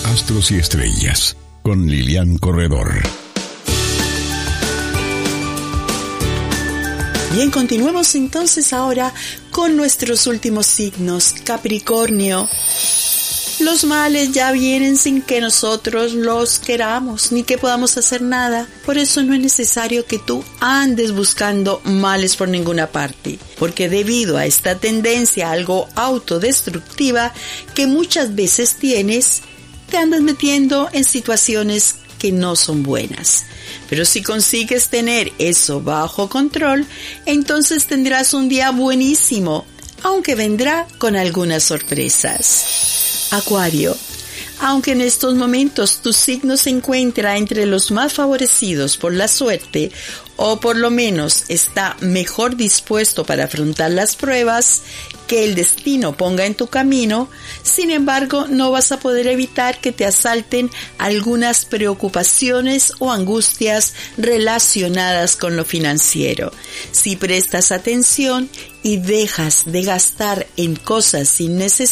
Astros y Estrellas, con Lilian Corredor. Bien, continuemos entonces ahora con nuestros últimos signos. Capricornio. Los males ya vienen sin que nosotros los queramos, ni que podamos hacer nada. Por eso no es necesario que tú andes buscando males por ninguna parte, porque debido a esta tendencia algo autodestructiva que muchas veces tienes, te andas metiendo en situaciones que no son buenas. Pero si consigues tener eso bajo control, entonces tendrás un día buenísimo, aunque vendrá con algunas sorpresas. Acuario. Aunque en estos momentos tu signo se encuentra entre los más favorecidos por la suerte, o por lo menos está mejor dispuesto para afrontar las pruebas que el destino ponga en tu camino, sin embargo no vas a poder evitar que te asalten algunas preocupaciones o angustias relacionadas con lo financiero. Si prestas atención y dejas de gastar en cosas innecesarias,